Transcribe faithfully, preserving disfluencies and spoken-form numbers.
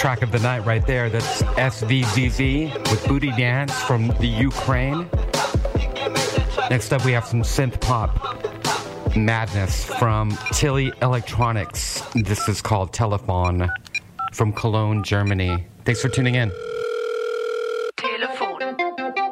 track of the night right there. That's S V Z Z with Booty Dance from the Ukraine. Next up, we have some synth pop madness from Tilly Electronics. This is called Telephone from Cologne, Germany. Thanks for tuning in.